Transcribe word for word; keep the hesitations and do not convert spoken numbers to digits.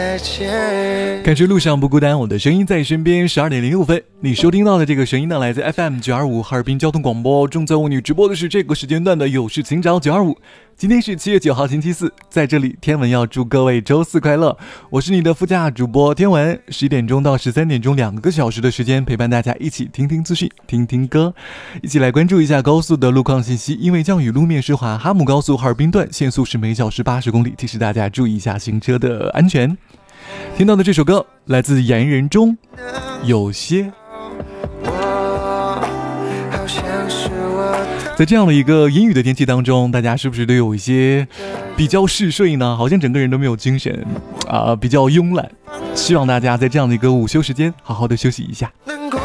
感觉路上不孤单，我的声音在身边。十二点零六分，你收听到的这个声音呢，来自 F M 九二五哈尔滨交通广播。正在为你直播的是这个时间段的有事情找九二五。今天是七月九号星期四，在这里天文要祝各位周四快乐。我是你的副驾主播天文，十一点钟到十三点钟两个小时的时间，陪伴大家一起听听资讯，听听歌，一起来关注一下高速的路况信息。因为降雨路面湿滑，哈姆高速哈尔滨段限速是每小时八十公里，提示大家注意一下行车的安全。听到的这首歌来自言人中，有些。在这样的一个阴雨的天气当中，大家是不是都有一些比较嗜睡呢？好像整个人都没有精神啊、呃，比较慵懒。希望大家在这样的一个午休时间好好的休息一下。